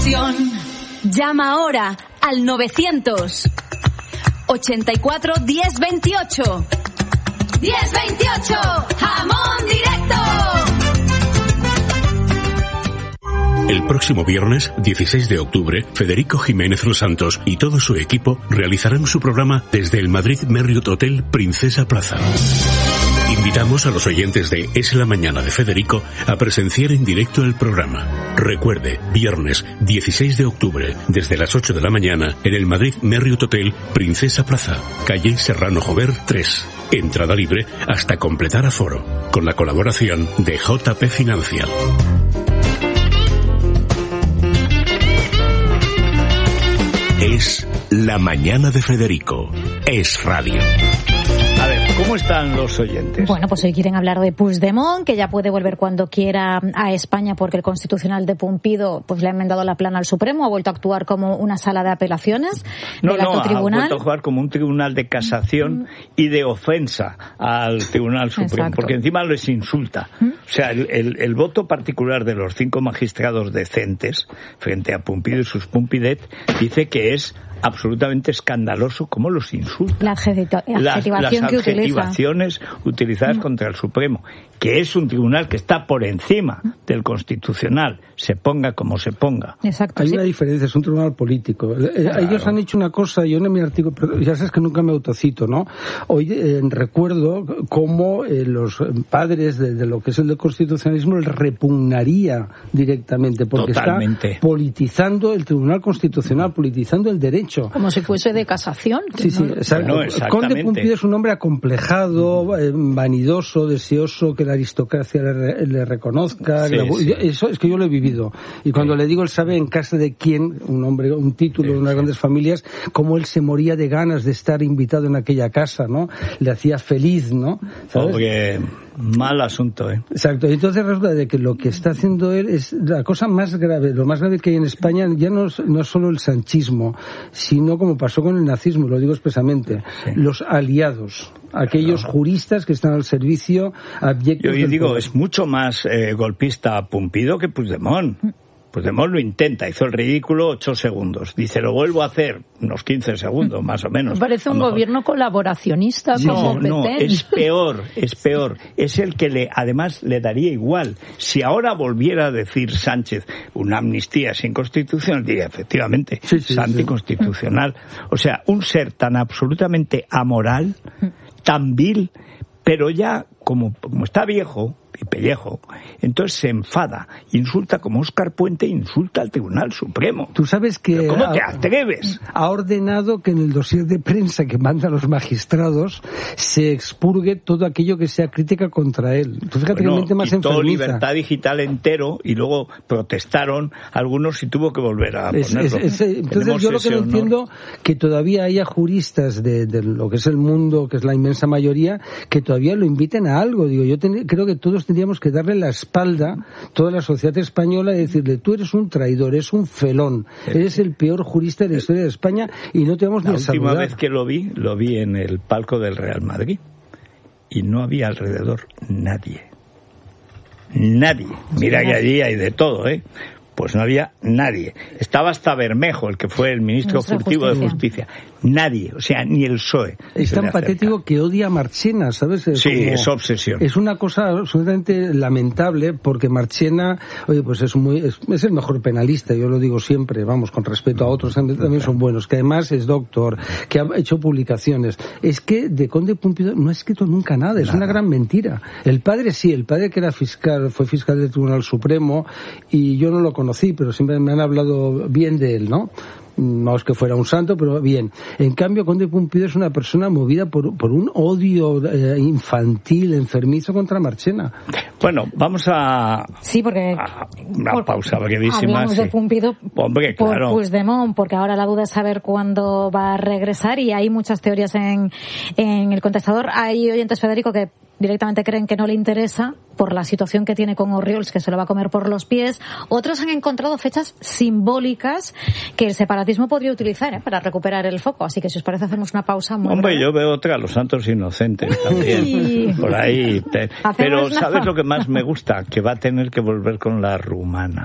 ilusión. Llama ahora al 900 84 10 28. 10 28, jamón directo. El próximo viernes, 16 de octubre, Federico Jiménez Los Santos y todo su equipo realizarán su programa desde el Madrid Marriott Hotel Princesa Plaza. Invitamos a los oyentes de Es la Mañana de Federico a presenciar en directo el programa. Recuerde, viernes 16 de octubre, desde las 8 de la mañana, en el Madrid Marriott Hotel Princesa Plaza, calle Serrano Jover 3. Entrada libre hasta completar aforo, con la colaboración de JP Financial. Es la Mañana de Federico. Es radio. A ver, ¿cómo están los oyentes? Bueno, pues hoy quieren hablar de Puigdemont, que ya puede volver cuando quiera a España porque el Constitucional de Pumpido pues le ha enmendado la plana al Supremo, ha vuelto a actuar como una sala de apelaciones del alto tribunal. Ha vuelto a jugar como un tribunal de casación y de ofensa al Tribunal Supremo. Exacto. Porque encima les insulta. O sea, el voto particular de los 5 magistrados decentes frente a Pumpido y sus Pumpidet dice que es absolutamente escandaloso cómo los insulta. Las adjetivaciones utilizadas contra el Supremo, que es un tribunal que está por encima del Constitucional, se ponga como se ponga. Exacto. Hay una diferencia, es un tribunal político. Claro. Ellos han hecho una cosa, yo en mi artículo, pero ya sabes que nunca me autocito, ¿no? Hoy recuerdo cómo los padres de lo que es el constitucionalismo les repugnaría directamente, porque Totalmente. Está politizando el Tribunal Constitucional, politizando el derecho. Como si fuese de casación. Sí, exacto. Bueno, Conde Pumpido es un hombre acomplejado, vanidoso, deseoso que la aristocracia le reconozca. Sí. Eso es que yo lo he vivido. Y cuando le digo, él sabe en casa de quién, un hombre, un título de unas grandes familias, cómo él se moría de ganas de estar invitado en aquella casa, ¿no? Le hacía feliz, ¿no? ¿Sabes? Porque mal asunto, ¿eh? Exacto. Y entonces resulta de que lo que está haciendo él es la cosa más grave, lo más grave que hay en España ya no es solo el sanchismo, sino como pasó con el nazismo, lo digo expresamente, los aliados, aquellos juristas que están al servicio abyectos. Yo digo, es mucho más golpista Pumpido que Puigdemont. Puigdemont lo intenta, hizo el ridículo 8 segundos. Dice, lo vuelvo a hacer, unos 15 segundos, más o menos. Parece un gobierno colaboracionista como Petén. No, es peor. Es el que además le daría igual. Si ahora volviera a decir Sánchez una amnistía sin constitución, diría, efectivamente, es anticonstitucional. O sea, un ser tan absolutamente amoral, tan vil, pero ya como está viejo y pellejo, entonces se enfada, insulta como Óscar Puente, insulta al Tribunal Supremo. Tú sabes que... ¿Pero cómo te atreves? Ha ordenado que en el dossier de prensa que mandan los magistrados se expurgue todo aquello que sea crítica contra él. Tú fíjate que mente más quitó enfermiza. Libertad Digital entero y luego protestaron algunos y tuvo que volver a ponerlo. Entonces yo lo que no entiendo que todavía haya juristas de lo que es el mundo, que es la inmensa mayoría, que todavía lo inviten a algo. Digo, yo creo que todos tendríamos que darle la espalda, toda la sociedad española, y decirle, tú eres un traidor, eres un felón, eres el peor jurista de la historia de España y no te vamos ni a saludar. La última vez que lo vi en el palco del Real Madrid y no había alrededor nadie. Mira que allí hay de todo, ¿eh? Pues no había nadie. Estaba hasta Bermejo, el que fue el ministro furtivo de Justicia. Nadie, o sea, ni el PSOE. Es tan patético que odia a Marchena, ¿sabes? Sí, es obsesión. Es una cosa absolutamente lamentable porque Marchena, oye, pues es el mejor penalista, yo lo digo siempre, vamos, con respeto a otros también son buenos, que además es doctor, que ha hecho publicaciones. Es que de Conde Pumpido no ha escrito nunca nada, es una gran mentira. El padre que era fiscal, fue fiscal del Tribunal Supremo y yo no lo conocí, pero siempre me han hablado bien de él, ¿no? No es que fuera un santo, pero bien. En cambio, Conde Pumpido es una persona movida por un odio infantil, enfermizo contra Marchena. Bueno, vamos a... Sí, porque... una pausa brevísima. Hablamos de Pumpido por Puigdemont, porque ahora la duda es saber cuándo va a regresar y hay muchas teorías en el contestador. Hay oyentes, Federico, que directamente creen que no le interesa por la situación que tiene con Orriols, que se lo va a comer por los pies. Otros han encontrado fechas simbólicas que el separatismo podría utilizar para recuperar el foco. Así que si os parece hacemos una pausa. Yo veo otra, los santos inocentes también. Por ahí. Pero ¿sabes lo que más me gusta? Que va a tener que volver con la rumana.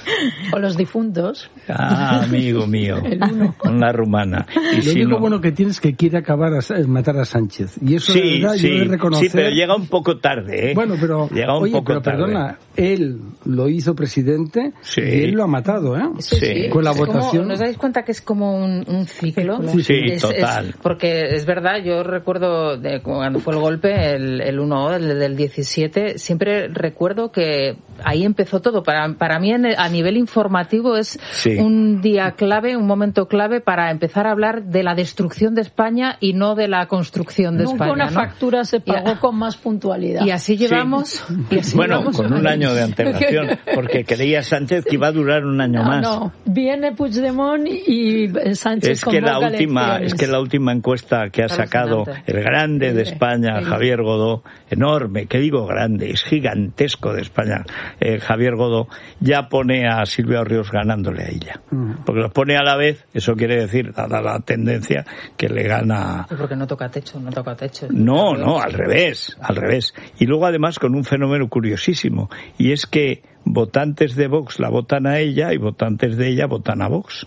O los difuntos. Amigo mío. Con la rumana. Y lo único bueno que tienes es que quiere matar a Sánchez. Y eso, sí, de verdad, yo he de reconocer... Sí, pero llega un poco tarde, ¿eh? Bueno, pero... Perdona, él lo hizo presidente y él lo ha matado, ¿eh? Sí. Con la votación... ¿Nos dais cuenta que es como un ciclo? Sí, total. Porque es verdad, yo recuerdo cuando fue el golpe, el 1 del 17, siempre recuerdo que ahí empezó todo. Para mí, a nivel informativo, es un día clave, un momento clave para empezar a hablar de la destrucción de España y no de la construcción de España. Nunca una factura se pagó con más puntualidad. Y así llevamos... con un año de antelación, porque creía Sánchez que iba a durar un año más. No, viene Puigdemont y Sánchez convoca elecciones. Es que la última encuesta que ha sacado el grande de España, Javier Godó, enorme, que digo grande, es gigantesco de España, Javier Godó, ya pone a Silvia Ríos ganándole a ella. Porque los pone a la vez, eso quiere decir, dada la tendencia, que le gana... Porque no toca techo. No, al revés. Y luego además con un fenómeno curiosísimo, y es que votantes de Vox la votan a ella y votantes de ella votan a Vox.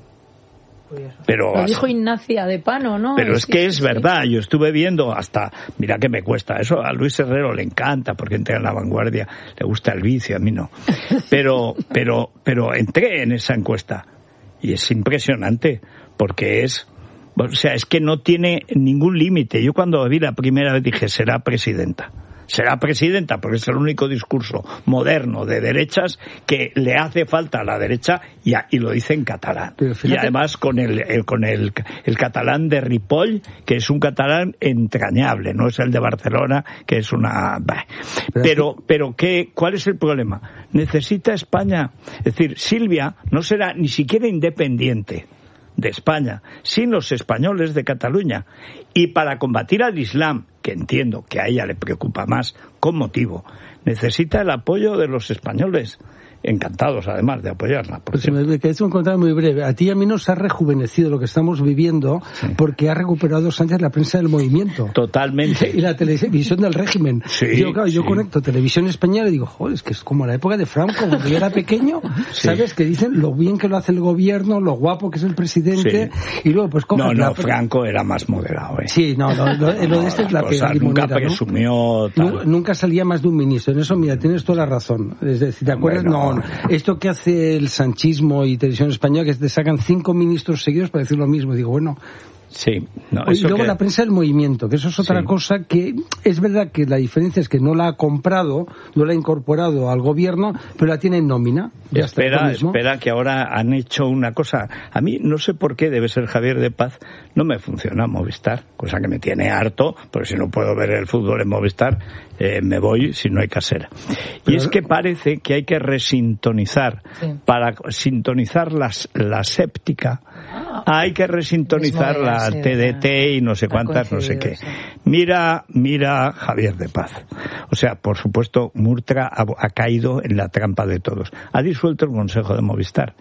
Pero lo dijo Ignacia de Pano, ¿no? Pero es que es verdad, yo estuve viendo hasta, mira que me cuesta, eso a Luis Herrero le encanta porque entra en La Vanguardia, le gusta el vicio, a mí no. Pero entré en esa encuesta y es impresionante porque es que no tiene ningún límite. Yo cuando vi la primera vez dije, será presidenta porque es el único discurso moderno de derechas que le hace falta a la derecha y lo dice en catalán. Y además con el catalán de Ripoll, que es un catalán entrañable, no es el de Barcelona, que es una... Pero ¿cuál es el problema? Necesita España. Es decir, Silvia no será ni siquiera independiente de España, sin los españoles de Cataluña. Y para combatir al Islam, que entiendo que a ella le preocupa más, con motivo, necesita el apoyo de los españoles. Encantados, además, de apoyarla. Pues me quedé un comentario muy breve. A ti y a mí nos ha rejuvenecido lo que estamos viviendo porque ha recuperado Sánchez la prensa del movimiento. Totalmente. Y la televisión del régimen. Yo conecto televisión española y digo, joder, es que es como la época de Franco, cuando yo era pequeño, ¿sabes? Que dicen lo bien que lo hace el gobierno, lo guapo que es el presidente, y luego pues coges... No, Franco era más moderado, ¿eh? Sí, lo de este es la pega limonera, nunca presumió... Nunca salía más de un ministro. En eso, mira, tienes toda la razón. Es decir, ¿te acuerdas? Esto que hace el sanchismo y televisión española, que te sacan 5 ministros seguidos para decir lo mismo. Digo, bueno... Sí. Y luego la prensa del movimiento, que eso es otra cosa que es verdad que la diferencia es que no la ha comprado, no la ha incorporado al gobierno, pero la tiene en nómina. Espera, que ahora han hecho una cosa. A mí, no sé por qué, debe ser Javier de Paz, no me funciona Movistar, cosa que me tiene harto, porque si no puedo ver el fútbol en Movistar, me voy si no hay casera. Y es que parece que hay que resintonizar, para sintonizar la séptica, hay que resintonizar la TDT y no sé cuántas, no sé qué. Mira Javier de Paz. O sea, por supuesto, Murtra ha caído en la trampa de todos. Ha disuelto el Consejo de Movistar.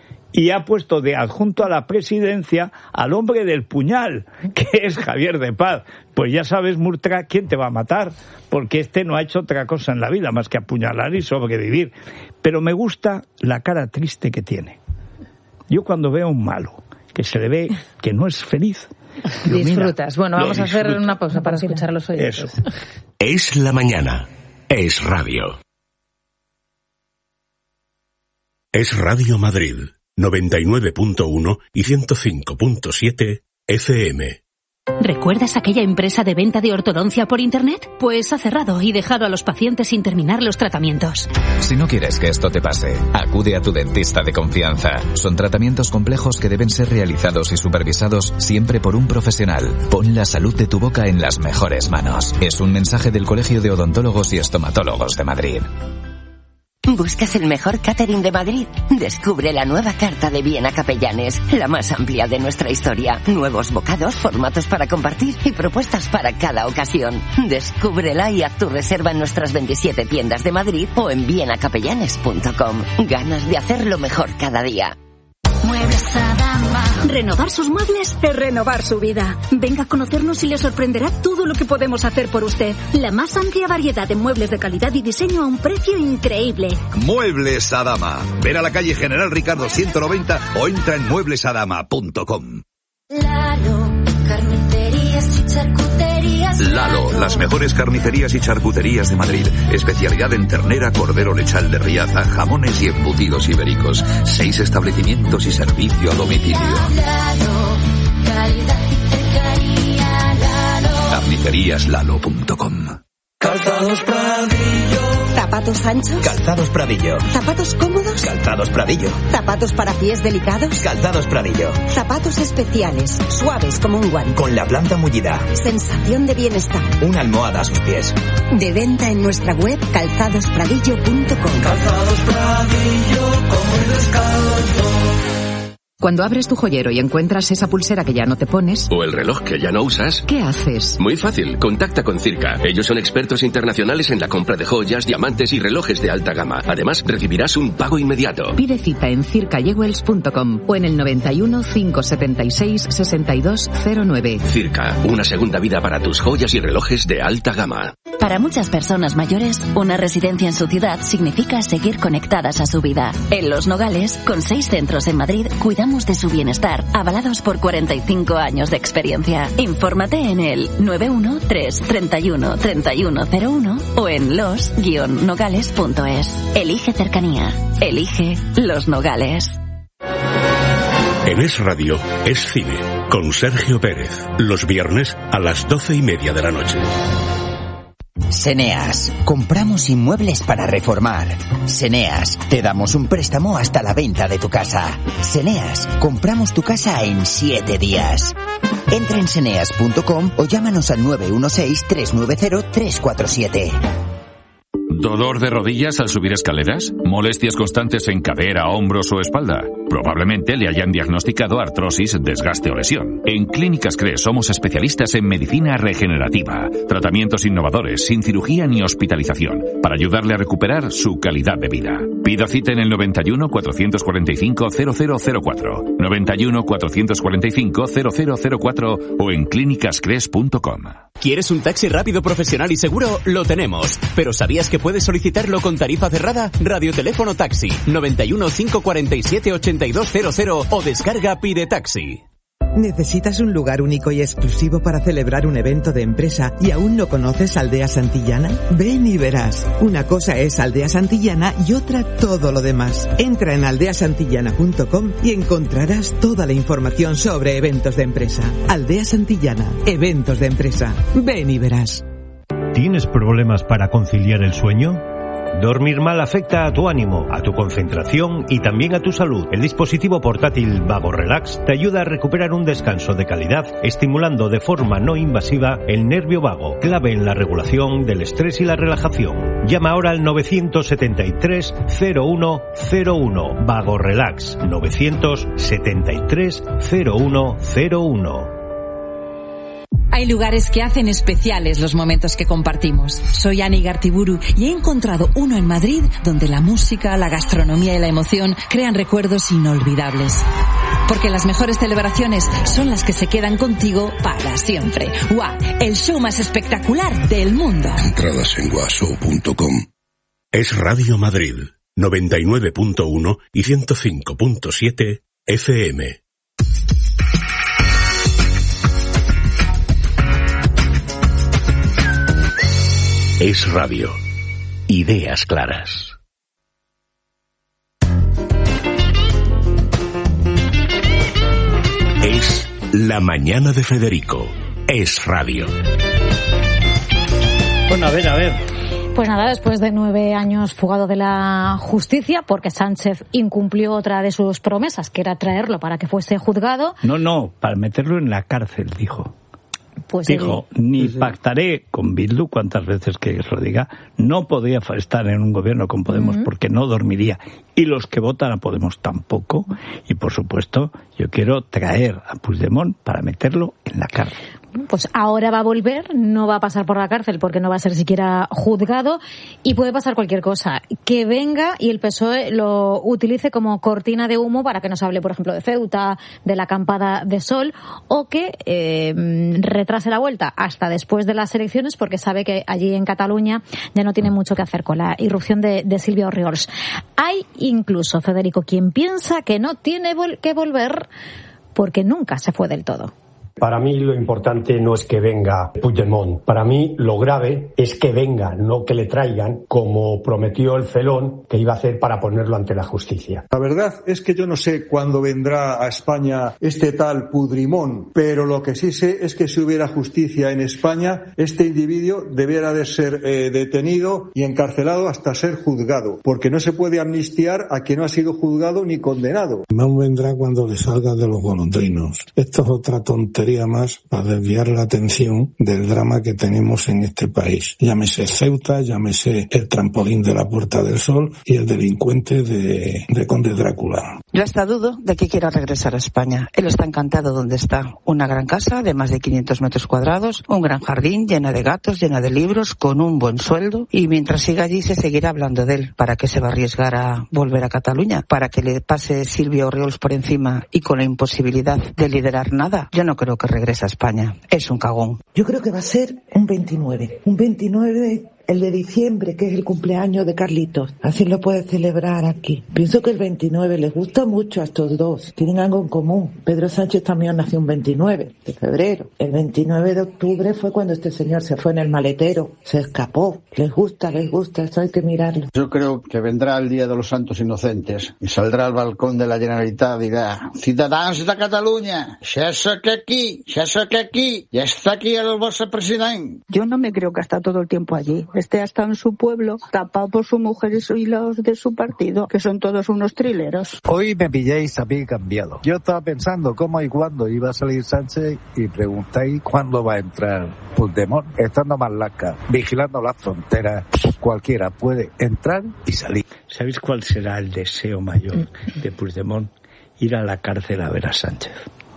Y ha puesto de adjunto a la presidencia al hombre del puñal, que es Javier de Paz. Pues ya sabes, Murtra, quién te va a matar, porque este no ha hecho otra cosa en la vida más que apuñalar y sobrevivir. Pero me gusta la cara triste que tiene. Yo cuando veo a un malo, que se le ve que no es feliz. Disfrutas. Bueno, vamos a hacer una pausa para escuchar a los oyentes. Eso. Es la mañana. Es radio. Es Radio Madrid, 99.1 y 105.7 FM. ¿Recuerdas aquella empresa de venta de ortodoncia por Internet? Pues ha cerrado y dejado a los pacientes sin terminar los tratamientos. Si no quieres que esto te pase, acude a tu dentista de confianza. Son tratamientos complejos que deben ser realizados y supervisados siempre por un profesional. Pon la salud de tu boca en las mejores manos. Es un mensaje del Colegio de Odontólogos y Estomatólogos de Madrid. ¿Buscas el mejor catering de Madrid? Descubre la nueva carta de Viena Capellanes, la más amplia de nuestra historia. Nuevos bocados, formatos para compartir y propuestas para cada ocasión. Descúbrela y haz tu reserva en nuestras 27 tiendas de Madrid o en vienacapellanes.com. Ganas de hacerlo mejor cada día. Muebles Adama. Adama. Renovar sus muebles es renovar su vida. Venga a conocernos y le sorprenderá todo lo que podemos hacer por usted. La más amplia variedad de muebles de calidad y diseño a un precio increíble. Muebles Adama. Ven a la calle General Ricardo 190 o entra en mueblesadama.com. Lalo, carnicerías y charcuterías. Lalo, las mejores carnicerías y charcuterías de Madrid. Especialidad en ternera, cordero lechal de Riaza, jamones y embutidos ibéricos. 6 establecimientos y servicio a domicilio. Lalo, calidad y cercanía. Lalo. Carniceríaslalo.com. Calzados Pradillo. ¿Zapatos anchos? Calzados Pradillo. ¿Zapatos cómodos? Calzados Pradillo. ¿Zapatos para pies delicados? Calzados Pradillo. Zapatos especiales, suaves como un guante. Con la planta mullida. Sensación de bienestar. Una almohada a sus pies. De venta en nuestra web calzadospradillo.com. Calzados Pradillo, como el descalzo. Cuando abres tu joyero y encuentras esa pulsera que ya no te pones... o el reloj que ya no usas... ¿qué haces? Muy fácil, contacta con Circa. Ellos son expertos internacionales en la compra de joyas, diamantes y relojes de alta gama. Además, recibirás un pago inmediato. Pide cita en circajewels.com o en el 91 576 6209. Circa, una segunda vida para tus joyas y relojes de alta gama. Para muchas personas mayores, una residencia en su ciudad significa seguir conectadas a su vida. En Los Nogales, con 6 centros en Madrid, cuidamos de su bienestar, avalados por 45 años de experiencia. Infórmate en el 913 31 3101 o en los-nogales.es. Elige cercanía. Elige Los Nogales. En Es Radio, Es Cine, con Sergio Pérez. Los viernes a las 12:30 de la noche. Seneas, compramos inmuebles para reformar. Seneas, te damos un préstamo hasta la venta de tu casa. Seneas, compramos tu casa en 7 días. Entra en seneas.com o llámanos al 916-390-347. ¿Dolor de rodillas al subir escaleras? ¿Molestias constantes en cadera, hombros o espalda? Probablemente le hayan diagnosticado artrosis, desgaste o lesión. En Clínicas CRES somos especialistas en medicina regenerativa, tratamientos innovadores, sin cirugía ni hospitalización, para ayudarle a recuperar su calidad de vida. Pida cita en el 91 445 0004, 91 445 0004 o en clínicascres.com. ¿Quieres un taxi rápido, profesional y seguro? Lo tenemos. ¿Pero sabías que puedes solicitarlo con tarifa cerrada? Radioteléfono Taxi, 91 547 8200 o descarga Pide Taxi. ¿Necesitas un lugar único y exclusivo para celebrar un evento de empresa y aún no conoces Aldea Santillana? Ven y verás. Una cosa es Aldea Santillana y otra todo lo demás. Entra en aldeasantillana.com y encontrarás toda la información sobre eventos de empresa. Aldea Santillana, eventos de empresa. Ven y verás. ¿Tienes problemas para conciliar el sueño? Dormir mal afecta a tu ánimo, a tu concentración y también a tu salud. El dispositivo portátil Vago Relax te ayuda a recuperar un descanso de calidad, estimulando de forma no invasiva el nervio vago, clave en la regulación del estrés y la relajación. Llama ahora al 973 0101. Vago Relax, 973 0101. Hay lugares que hacen especiales los momentos que compartimos. Soy Ani Gartiburu y he encontrado uno en Madrid donde la música, la gastronomía y la emoción crean recuerdos inolvidables. Porque las mejores celebraciones son las que se quedan contigo para siempre. ¡Guau! El show más espectacular del mundo. Entradas en guashow.com. Es Radio Madrid, 99.1 y 105.7 FM. Es Radio. Ideas claras. Es La Mañana de Federico. Es Radio. Bueno, a ver. Pues nada, después de 9 años fugado de la justicia, porque Sánchez incumplió otra de sus promesas, que era traerlo para que fuese juzgado. No, para meterlo en la cárcel, dijo. Pues dijo, ni pactaré con Bildu, cuantas veces que lo diga, no podría estar en un gobierno con Podemos porque no dormiría. Y los que votan a Podemos tampoco. Y por supuesto, yo quiero traer a Puigdemont para meterlo en la cárcel. pues ahora va a volver, no va a pasar por la cárcel porque no va a ser siquiera juzgado y puede pasar cualquier cosa. Que venga y el PSOE lo utilice como cortina de humo para que nos hable, por ejemplo, de Ceuta, de la acampada de Sol, o que retrase la vuelta hasta después de las elecciones porque sabe que allí en Cataluña ya no tiene mucho que hacer con la irrupción de Sílvia Orriols. Hay incluso, Federico, quien piensa que no tiene que volver porque nunca se fue del todo. Para mí lo importante no es que venga Puigdemont. Para mí lo grave es que venga, no que le traigan, como prometió el Felón que iba a hacer para ponerlo ante la justicia. La verdad es que yo no sé cuándo vendrá a España este tal Puigdemont, pero lo que sí sé es que si hubiera justicia en España, este individuo debiera de ser detenido y encarcelado hasta ser juzgado, porque no se puede amnistiar a quien no ha sido juzgado ni condenado. No vendrá cuando le salga de los golondrinos. Esto es otra tontería más para desviar la atención del drama que tenemos en este país. Llámese Ceuta, llámese el trampolín de la Puerta del Sol y el delincuente de Conde Drácula. Yo hasta dudo de que quiera regresar a España. Él está encantado donde está. Una gran casa de más de 500 metros cuadrados, un gran jardín llena de gatos, llena de libros, con un buen sueldo. Y mientras siga allí se seguirá hablando de él. ¿Para qué se va a arriesgar a volver a Cataluña? ¿Para que le pase Sílvia Orriols por encima y con la imposibilidad de liderar nada? Yo no creo que regrese a España. Es un cagón. Yo creo que va a ser un 29. Un 29... el de diciembre, que es el cumpleaños de Carlitos. Así lo puede celebrar aquí. Pienso que el 29 les gusta mucho a estos dos. Tienen algo en común. Pedro Sánchez también nació un 29 de febrero. El 29 de octubre fue cuando este señor se fue en el maletero. Se escapó. Les gusta, eso hay que mirarlo. Yo creo que vendrá el Día de los Santos Inocentes y saldrá al balcón de la Generalitat y dirá: ciutadans de Cataluña, ya saqué aquí, ya está aquí el vostre presidente. Yo no me creo que está todo el tiempo allí. Ha estado en su pueblo, tapado por su mujer y los de su partido, que son todos unos trileros. Hoy me pilláis a mí cambiado. Yo estaba pensando cómo y cuándo iba a salir Sánchez y preguntáis cuándo va a entrar Puigdemont. Estando más laca, vigilando las fronteras, cualquiera puede entrar y salir. ¿Sabéis cuál será el deseo mayor de Puigdemont? Ir a la cárcel a ver a Sánchez.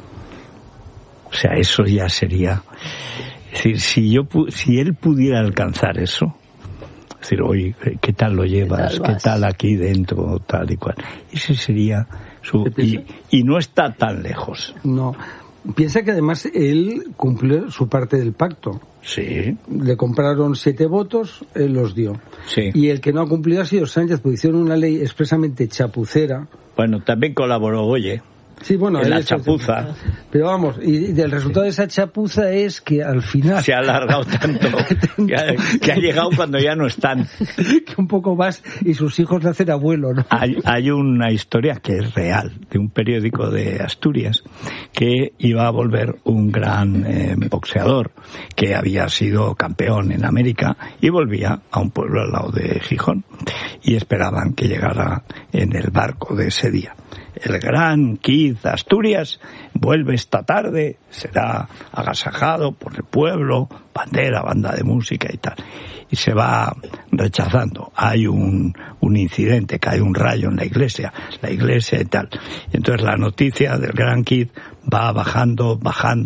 O sea, eso ya sería... Es decir, si él pudiera alcanzar eso, es decir, oye, ¿qué tal lo llevas? ¿Qué tal aquí dentro? Tal y cual. Ese sería su... Y no está tan lejos. No. Piensa que además él cumplió su parte del pacto. Sí. Le compraron 7 votos, él los dio. Sí. Y el que no ha cumplido ha sido Sánchez, porque hicieron una ley expresamente chapucera. Bueno, también colaboró Goye. Sí, bueno, en la chapuza. Pero vamos, y el resultado de esa chapuza es que al final... Se ha alargado tanto que ha llegado cuando ya no están. Que un poco más y sus hijos le hacen abuelo, ¿no? Hay una historia que es real, de un periódico de Asturias, que iba a volver un gran boxeador que había sido campeón en América y volvía a un pueblo al lado de Gijón y esperaban que llegara en el barco de ese día. El gran Kid Asturias vuelve esta tarde, será agasajado por el pueblo, bandera, banda de música y tal. Y se va rechazando. Hay un incidente, cae un rayo en la iglesia y tal. Y entonces la noticia del gran Kid va bajando,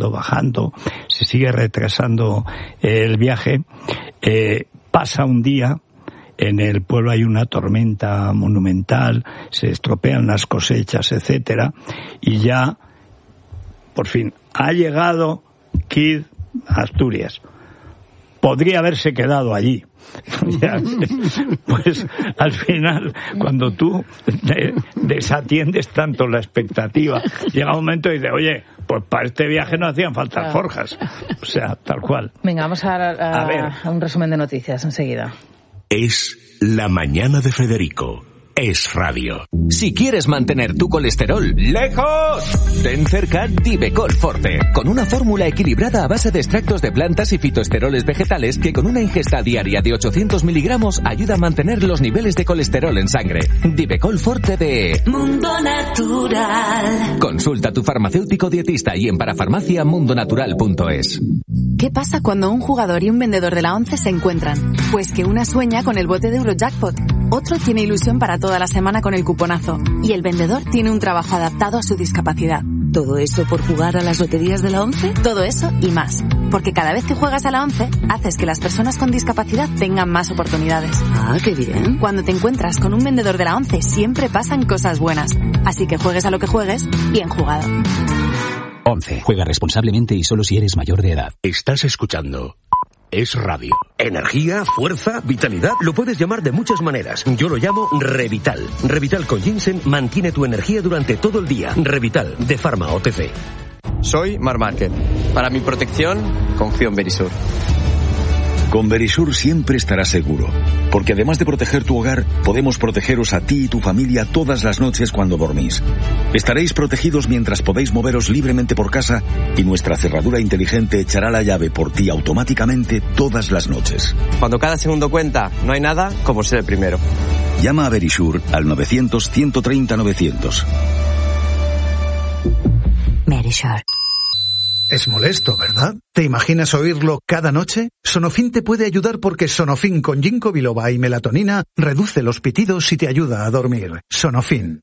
se sigue retrasando el viaje, pasa un día. En el pueblo hay una tormenta monumental, se estropean las cosechas, etcétera, y ya, por fin, ha llegado Kid Asturias. Podría haberse quedado allí. Pues al final, cuando tú desatiendes tanto la expectativa, llega un momento y dices, oye, pues para este viaje no hacían falta forjas. O sea, tal cual. Venga, vamos a un resumen de noticias enseguida. Es La Mañana de Federico. Es radio. Si quieres mantener tu colesterol lejos, ten cerca Divecol Forte, con una fórmula equilibrada a base de extractos de plantas y fitoesteroles vegetales que con una ingesta diaria de 800 miligramos ayuda a mantener los niveles de colesterol en sangre. Divecol Forte de Mundo Natural. Consulta a tu farmacéutico dietista y en parafarmaciamundonatural.es. ¿Qué pasa cuando un jugador y un vendedor de la ONCE se encuentran? Pues que una sueña con el bote de Eurojackpot, otro tiene ilusión para toda la semana con el cuponazo y el vendedor tiene un trabajo adaptado a su discapacidad. ¿Todo eso por jugar a las loterías de la ONCE? Todo eso y más. Porque cada vez que juegas a la ONCE, haces que las personas con discapacidad tengan más oportunidades. Ah, qué bien. Cuando te encuentras con un vendedor de la ONCE, siempre pasan cosas buenas. Así que juegues a lo que juegues, bien jugado. ONCE. Juega responsablemente y solo si eres mayor de edad. Estás escuchando Es Radio. Energía, fuerza, vitalidad, lo puedes llamar de muchas maneras. Yo lo llamo Revital. Revital con ginseng mantiene tu energía durante todo el día. Revital, de Pharma OTC. Soy Marc Márquez. Para mi protección, confío en Verisur. Con Verisur siempre estarás seguro, porque además de proteger tu hogar, podemos protegeros a ti y tu familia todas las noches cuando dormís. Estaréis protegidos mientras podéis moveros libremente por casa y nuestra cerradura inteligente echará la llave por ti automáticamente todas las noches. Cuando cada segundo cuenta, no hay nada como ser el primero. Llama a Verisur al 900-130-900. Verisur. Es molesto, ¿verdad? ¿Te imaginas oírlo cada noche? Sonofin te puede ayudar porque Sonofin con ginkgo biloba y melatonina reduce los pitidos y te ayuda a dormir. Sonofin.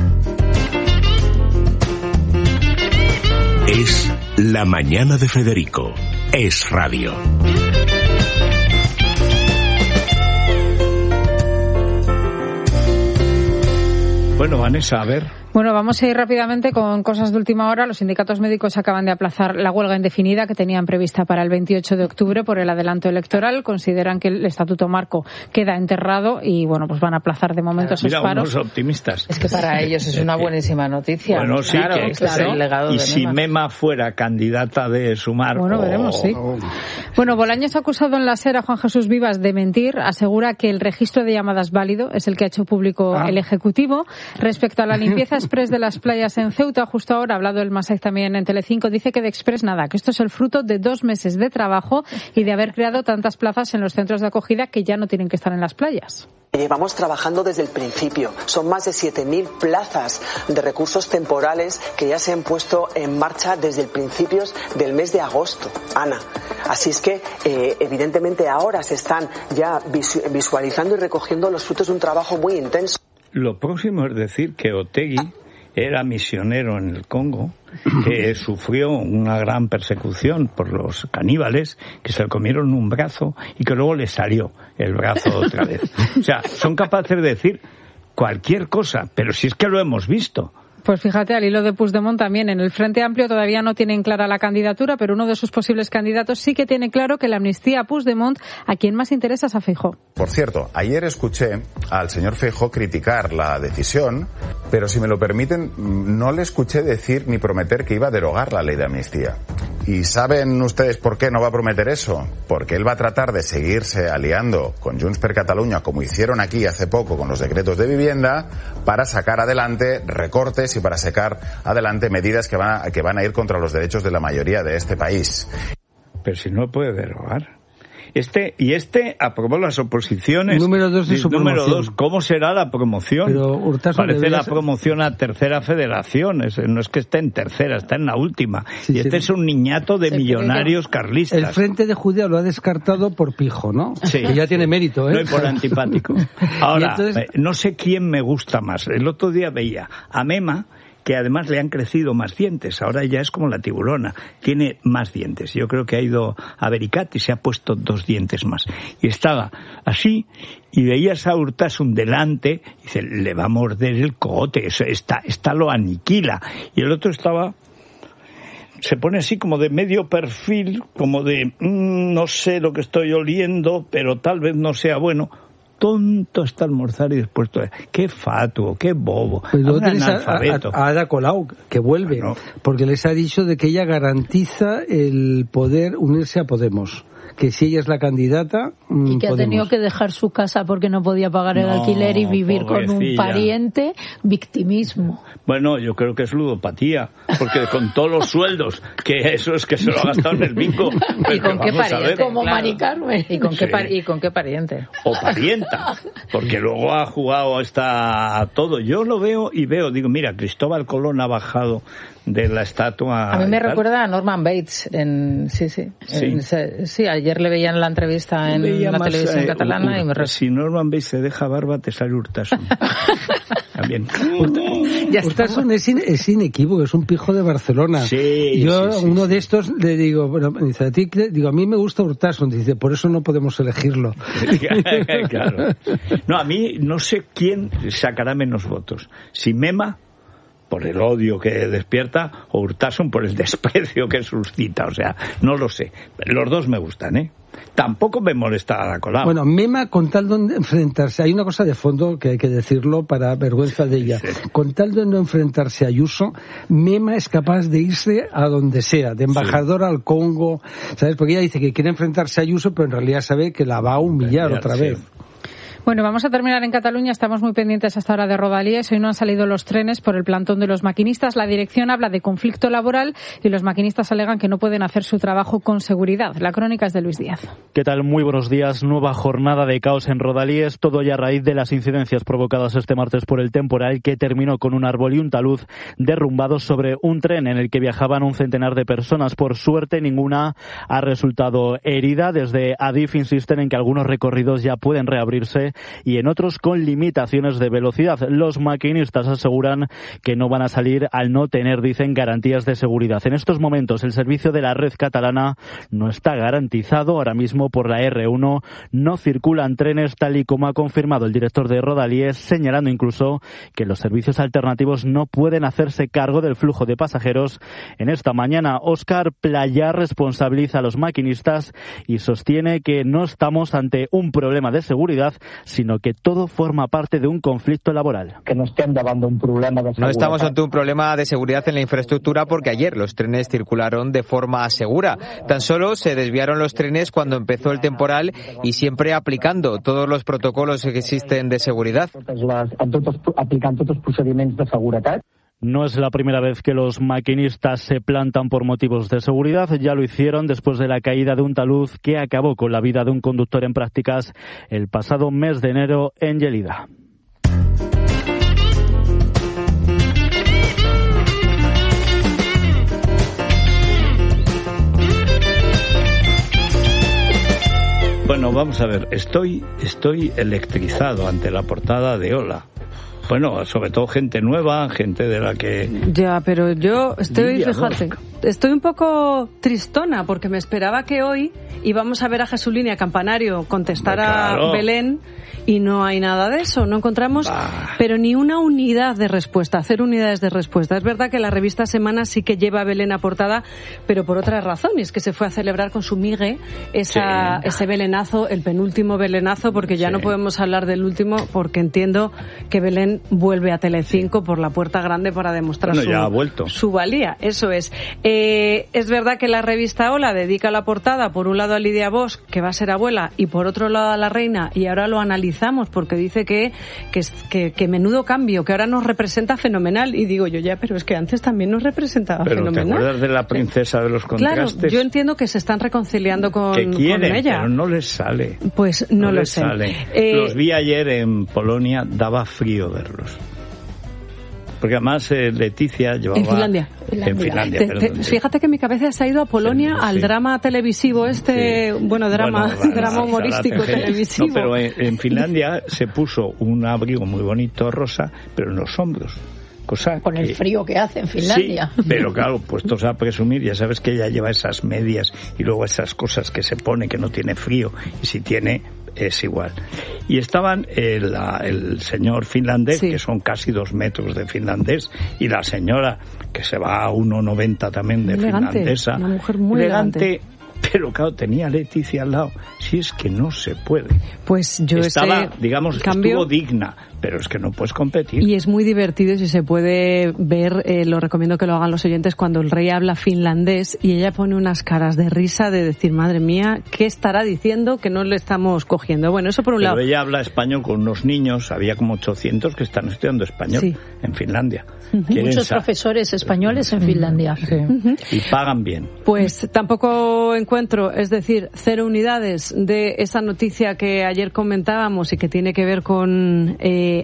Es La Mañana de Federico. Es Radio. Bueno, Vanessa, a ver. Bueno, vamos a ir rápidamente con cosas de última hora. Los sindicatos médicos acaban de aplazar la huelga indefinida que tenían prevista para el 28 de octubre por el adelanto electoral. Consideran que el estatuto marco queda enterrado y, bueno, pues van a aplazar de momento esos paros. Unos optimistas. Es que para ellos es una buenísima noticia. Bueno, sí, claro, que es el legado y de si Mema fuera candidata de Sumar... Bueno, veremos, sí. Bueno, Bolaños ha acusado en la SER a Juan Jesús Vivas de mentir. Asegura que el registro de llamadas válido es el que ha hecho público el Ejecutivo. Respecto a la limpieza express de las playas en Ceuta, justo ahora ha hablado el Masec también en Telecinco, dice que de Express nada, que esto es el fruto de 2 meses de trabajo y de haber creado tantas plazas en los centros de acogida que ya no tienen que estar en las playas. Llevamos trabajando desde el principio. Son más de 7.000 plazas de recursos temporales que ya se han puesto en marcha desde el principios del mes de agosto, Ana. Así es que, evidentemente, ahora se están ya visualizando y recogiendo los frutos de un trabajo muy intenso. Lo próximo es decir que Otegi era misionero en el Congo, que sufrió una gran persecución por los caníbales, que se le comieron un brazo y que luego le salió el brazo otra vez. O sea, son capaces de decir cualquier cosa, pero si es que lo hemos visto. Pues fíjate, al hilo de Puigdemont también, en el Frente Amplio todavía no tienen clara la candidatura, pero uno de sus posibles candidatos sí que tiene claro que la amnistía a Puigdemont a quien más interesa es a Feijóo. Por cierto, ayer escuché al señor Feijóo criticar la decisión, pero si me lo permiten, no le escuché decir ni prometer que iba a derogar la ley de amnistía. ¿Y saben ustedes por qué no va a prometer eso? Porque él va a tratar de seguirse aliando con Junts per Catalunya, como hicieron aquí hace poco con los decretos de vivienda, para sacar adelante recortes y para sacar adelante medidas que van a ir contra los derechos de la mayoría de este país. Pero si no puede derogar. Este aprobó las oposiciones. Número 2 de su promoción. Número 2, ¿cómo será la promoción? Pero Urtasun parece la promoción a tercera federación. No es que esté en tercera, está en la última. Sí, y este es un niñato de millonarios carlistas. El Frente de Judea lo ha descartado por pijo, ¿no? Sí. Que ya tiene mérito, ¿eh? No, y por antipático. Ahora, entonces... no sé quién me gusta más. El otro día veía a Mema, que además le han crecido más dientes. Ahora ya es como la tiburona, tiene más dientes. Yo creo que ha ido a Bericat y se ha puesto 2 dientes más. Y estaba así, y veías a Urtasun delante, y dice, le va a morder el cogote, esta lo aniquila. Y el otro se pone así como de medio perfil, como de, no sé lo que estoy oliendo, pero tal vez no sea bueno. Tonto está almorzar y después todo. Qué fatuo, qué bobo. Pues luego tienes a Ada Colau, que vuelve, porque les ha dicho de que ella garantiza el poder unirse a Podemos. Que si ella es la candidata... Y que ha tenido que dejar su casa porque no podía pagar el alquiler y vivir con un pariente. Victimismo. Bueno, yo creo que es ludopatía, porque con todos los sueldos, que eso es que se lo ha gastado en el bingo. ¿Y con qué pariente? Como Mari Carmen. ¿Y con qué pariente? O parienta, porque luego ha jugado a todo. Yo lo veo y digo, mira, Cristóbal Colón ha bajado de la estatua. A mí me recuerda a Norman Bates, ayer le veían la entrevista en la televisión catalana y me si Norman Bates se deja barba, te sale Urtasun. También. Urtasun es inequívoco, es un pijo de Barcelona. Sí, yo uno de estos le digo, bueno, dice, a mí me gusta Urtasun, dice, por eso no podemos elegirlo. Claro. No, a mí no sé quién sacará menos votos. Si Mema, por el odio que despierta, o Urtasun por el desprecio que suscita. O sea, no lo sé. Los dos me gustan, ¿eh? Tampoco me molesta Ada Colau. Bueno, Mema, con tal de enfrentarse, hay una cosa de fondo que hay que decirlo para vergüenza de ella. Sí. Con tal de no enfrentarse a Ayuso, Mema es capaz de irse a donde sea, de embajadora al Congo, ¿sabes? Porque ella dice que quiere enfrentarse a Ayuso, pero en realidad sabe que la va a humillar otra vez. Bueno, vamos a terminar en Cataluña. Estamos muy pendientes hasta ahora de Rodalies. Hoy no han salido los trenes por el plantón de los maquinistas. La dirección habla de conflicto laboral y los maquinistas alegan que no pueden hacer su trabajo con seguridad. La crónica es de Luis Díaz. ¿Qué tal? Muy buenos días. Nueva jornada de caos en Rodalies. Todo ya a raíz de las incidencias provocadas este martes por el temporal que terminó con un árbol y un talud derrumbados sobre un tren en el que viajaban un centenar de personas. Por suerte, ninguna ha resultado herida. Desde Adif insisten en que algunos recorridos ya pueden reabrirse y en otros con limitaciones de velocidad. Los maquinistas aseguran que no van a salir al no tener, dicen, garantías de seguridad. En estos momentos el servicio de la red catalana no está garantizado. Ahora mismo por la R1 no circulan trenes, tal y como ha confirmado el director de Rodalies, señalando incluso que los servicios alternativos no pueden hacerse cargo del flujo de pasajeros. En esta mañana, Óscar Playar responsabiliza a los maquinistas y sostiene que no estamos ante un problema de seguridad, sino que todo forma parte de un conflicto laboral. Que no estén davant un problema de seguridad. No estamos ante un problema de seguridad en la infraestructura porque ayer los trenes circularon de forma segura. Tan solo se desviaron los trenes cuando empezó el temporal y siempre aplicando todos los protocolos que existen de seguridad. Aplicant tots els procediments de seguretat. No es la primera vez que los maquinistas se plantan por motivos de seguridad. Ya lo hicieron después de la caída de un talud que acabó con la vida de un conductor en prácticas el pasado mes de enero en Lleida. Bueno, vamos a ver. Estoy electrizado ante la portada de Hola. Bueno, sobre todo gente nueva, gente de la que... Ya, pero yo estoy un poco tristona porque me esperaba que hoy íbamos a ver a Jesulín Campanario contestar a Belén y no hay nada de eso, no encontramos pero ni una unidad de respuesta, hacer unidades de respuesta. Es verdad que la revista Semana sí que lleva a Belén a portada, pero por otras razones, que se fue a celebrar con su migue ese belenazo, el penúltimo belenazo, porque ya no podemos hablar del último, porque entiendo que Belén vuelve a Telecinco por la puerta grande para demostrar su valía. Eso es. Es verdad que la revista Hola dedica la portada por un lado a Lidia Bosch, que va a ser abuela, y por otro lado a la reina, y ahora lo analizamos porque dice que menudo cambio, que ahora nos representa fenomenal. Y digo yo, pero es que antes también nos representaba fenomenal. ¿Te acuerdas de la princesa de los contrastes? Claro, yo entiendo que se están reconciliando con ella. Pero no les sale. Pues no lo sé. Los vi ayer en Polonia, daba frío verlos. Porque además Leticia llevaba... En Finlandia. Fíjate que mi cabeza se ha ido a Polonia, al drama televisivo drama humorístico televisivo. No, pero en Finlandia se puso un abrigo muy bonito rosa, pero en los hombros. Con el frío que hace en Finlandia. Sí, pero claro, puestos a presumir, ya sabes que ella lleva esas medias y luego esas cosas que se pone que no tiene frío, y si tiene es igual. Y estaban el señor finlandés, que son casi 2 metros de finlandés, y la señora, que se va a 1,90 también de finlandesa. Una mujer muy elegante. Pero claro, tenía a Leticia al lado. Si es que no se puede. Pues yo estuvo digna, pero es que no puedes competir. Y es muy divertido, si se puede ver, lo recomiendo que lo hagan los oyentes, cuando el rey habla finlandés y ella pone unas caras de risa de decir, madre mía, ¿qué estará diciendo que no le estamos cogiendo? Bueno, eso por un lado. Pero ella habla español con unos niños, había como 800 que están estudiando español en Finlandia. Muchos profesores españoles en Finlandia. Y pagan bien. Pues tampoco encuentro, es decir, 0 unidades de esa noticia que ayer comentábamos y que tiene que ver con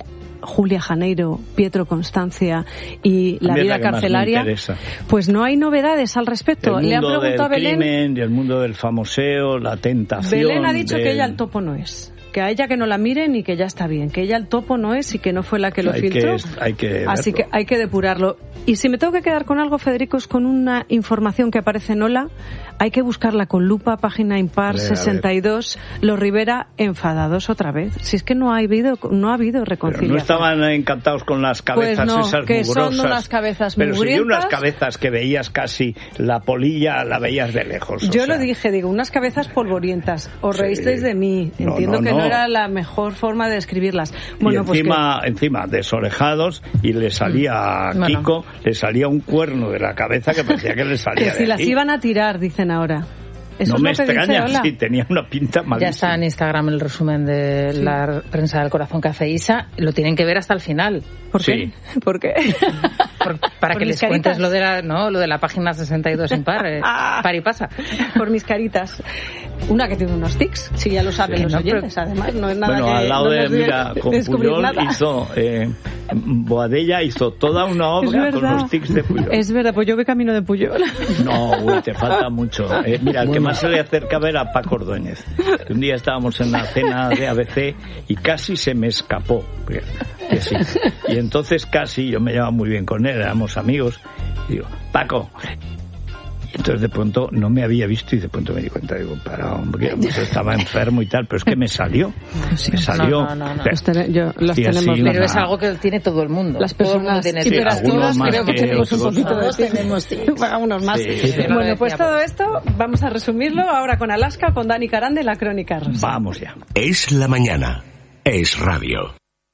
Julia Janeiro, Pietro Constancia y la vida carcelaria, pues no hay novedades al respecto. Le han preguntado a Belén. Crimen, el mundo del famoseo, la tentación. Belén ha dicho que ella el topo no es. Que a ella que no la miren y que ya está bien, que ella el topo no es y que no fue la que lo filtró. Así que hay que depurarlo. Y si me tengo que quedar con algo, Federico, es con una información que aparece en Hola, hay que buscarla con lupa, página impar 62, los Rivera enfadados otra vez. Si es que no ha habido reconciliación. Pero no estaban encantados con las cabezas pues no, esas que mugrosas. Son unas cabezas pero mugrientas. Pero si unas cabezas que veías casi, la polilla la veías de lejos. Yo lo dije, digo, unas cabezas polvorientas. Os reísteis de mí. Entiendo que no era la mejor forma de describirlas. Bueno, y encima desorejados, y le salía a Kiko, le salía un cuerno de la cabeza que parecía que le salía que si las iban a tirar, dicen ahora. Eso no es me lo que extraña, dice, sí, tenía una pinta malísima. Ya está en Instagram el resumen de la prensa del corazón que hace Isa. Lo tienen que ver hasta el final. ¿Por qué? ¿Por qué? Para que les cuentes lo de la página 62 impar. Par y pasa. Por mis caritas. Una que tiene unos tics, si ya lo saben los oyentes, además. No es nada bueno, que al lado no con Puyol hizo... Boadella hizo toda una obra con los tics de Puyol. Es verdad, pues yo voy camino de Puyol. No, te falta mucho. Mira, el que más se le acercaba era Paco Ordóñez. Un día estábamos en la cena de ABC y casi se me escapó. Que sí. Y entonces casi, yo me llevaba muy bien con él, éramos amigos, y digo, Paco... Entonces de pronto no me había visto y de pronto me di cuenta, digo, hombre, pues estaba enfermo y tal, pero es que me salió. Me salió. No. Las tenemos, pero es algo que tiene todo el mundo. Las personas tiene todas creo que tenemos un poquito de tenemos unos más. Bueno, pues todo esto vamos a resumirlo ahora con Alaska, con Dani Carán de la Crónica Rosa. Vamos ya. Es la mañana. Es radio.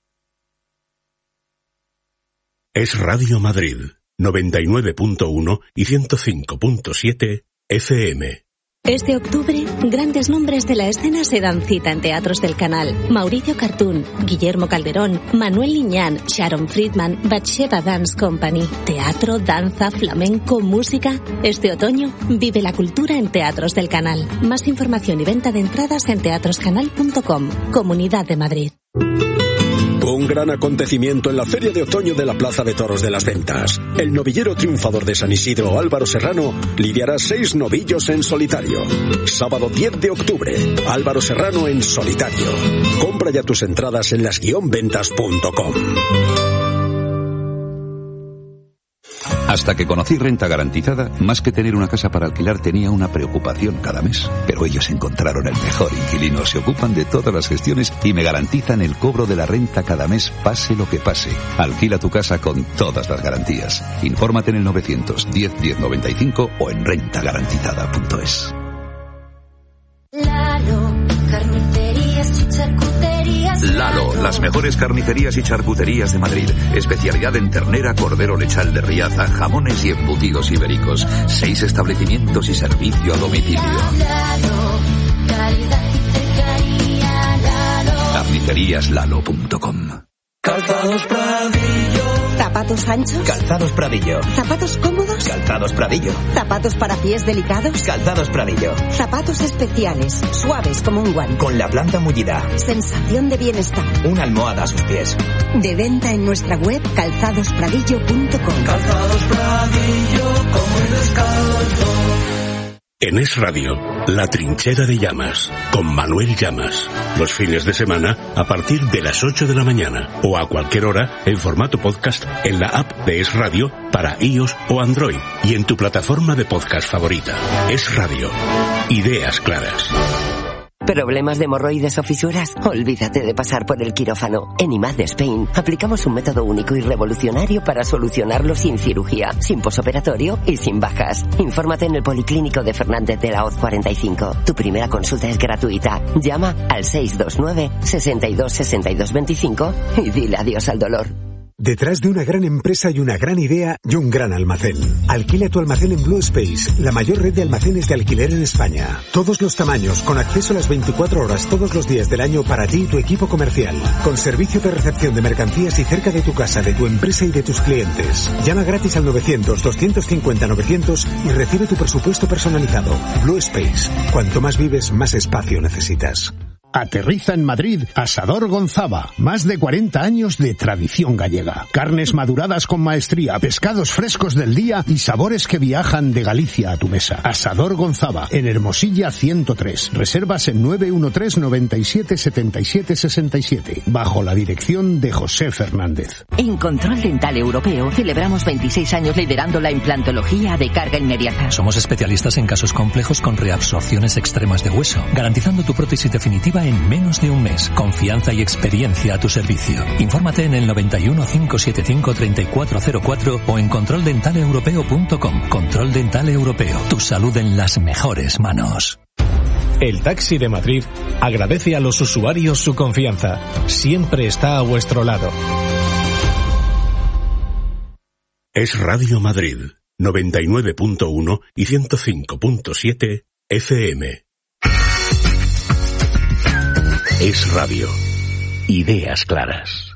Es Radio Madrid. 99.1 y 105.7 FM. Este octubre, grandes nombres de la escena se dan cita en teatros del canal. Mauricio Cartún, Guillermo Calderón, Manuel Liñán, Sharon Friedman, Bathsheba Dance Company. Teatro, danza, flamenco, música. Este otoño, vive la cultura en Teatros del Canal. Más información y venta de entradas en teatroscanal.com. Comunidad de Madrid. Un gran acontecimiento en la Feria de Otoño de la Plaza de Toros de las Ventas. El novillero triunfador de San Isidro, Álvaro Serrano, lidiará 6 novillos en solitario. Sábado 10 de octubre, Álvaro Serrano en solitario. Compra ya tus entradas en las-ventas.com. Hasta que conocí Renta Garantizada, más que tener una casa para alquilar tenía una preocupación cada mes. Pero ellos encontraron el mejor inquilino, se ocupan de todas las gestiones y me garantizan el cobro de la renta cada mes, pase lo que pase. Alquila tu casa con todas las garantías. Infórmate en el 910 1095 o en rentagarantizada.es. Lalo, las mejores carnicerías y charcuterías de Madrid. Especialidad en ternera, cordero lechal de Riaza, jamones y embutidos ibéricos. 6 establecimientos y servicio a domicilio. Carniceríaslalo.com. Calzados Pradillo. ¿Zapatos anchos? Calzados Pradillo. ¿Zapatos cómodos? Calzados Pradillo. ¿Zapatos para pies delicados? Calzados Pradillo. Zapatos especiales, suaves como un guante. Con la planta mullida. Sensación de bienestar. Una almohada a sus pies. De venta en nuestra web calzadospradillo.com. Calzados Pradillo, como el descalzo. En Es Radio, La Trinchera de Llamas, con Manuel Llamas. Los fines de semana a partir de las 8 de la mañana o a cualquier hora en formato podcast en la app de Es Radio para iOS o Android y en tu plataforma de podcast favorita. Es Radio. Ideas claras. ¿Problemas de hemorroides o fisuras? Olvídate de pasar por el quirófano. En IMAD de Spain aplicamos un método único y revolucionario para solucionarlo sin cirugía, sin posoperatorio y sin bajas. Infórmate en el Policlínico de Fernández de la Hoz 45. Tu primera consulta es gratuita. Llama al 629 62 62 25 y dile adiós al dolor. Detrás de una gran empresa y una gran idea y un gran almacén. Alquila tu almacén en Blue Space, la mayor red de almacenes de alquiler en España. Todos los tamaños, con acceso a las 24 horas todos los días del año para ti y tu equipo comercial. Con servicio de recepción de mercancías y cerca de tu casa, de tu empresa y de tus clientes. Llama gratis al 900-250-900 y recibe tu presupuesto personalizado. Blue Space. Cuanto más vives, más espacio necesitas. Aterriza en Madrid Asador Gonzava. Más de 40 años de tradición gallega. Carnes maduradas con maestría, pescados frescos del día y sabores que viajan de Galicia a tu mesa. Asador Gonzava, en Hermosilla 103. Reservas en 913 97 77 67. Bajo la dirección de José Fernández. En Control Dental Europeo celebramos 26 años liderando la implantología de carga inmediata. Somos especialistas en casos complejos con reabsorciones extremas de hueso, garantizando tu prótesis definitiva en menos de un mes. Confianza y experiencia a tu servicio. Infórmate en el 91 575 3404 o en controldentaleeuropeo.com. Control Dental Europeo. Tu salud en las mejores manos. El Taxi de Madrid agradece a los usuarios su confianza. Siempre está a vuestro lado. Es Radio Madrid, 99.1 y 105.7 FM. Es radio. Ideas claras.